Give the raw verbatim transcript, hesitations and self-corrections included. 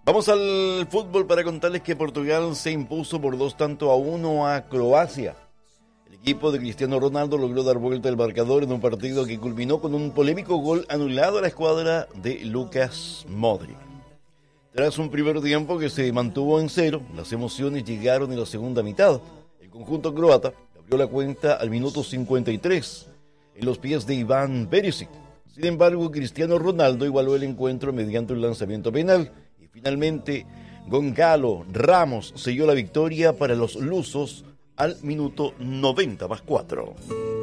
Vamos al fútbol para contarles que Portugal se impuso por dos tantos a uno a Croacia. El equipo de Cristiano Ronaldo logró dar vuelta al marcador en un partido que culminó con un polémico gol anulado a la escuadra de Lucas Modric. Tras un primer tiempo que se mantuvo en cero, las emociones llegaron en la segunda mitad. El conjunto croata abrió la cuenta al minuto cincuenta y tres en los pies de Ivan Perisic. Sin embargo, Cristiano Ronaldo igualó el encuentro mediante un lanzamiento penal y finalmente Gonzalo Ramos selló la victoria para los lusos al minuto noventa más cuatro.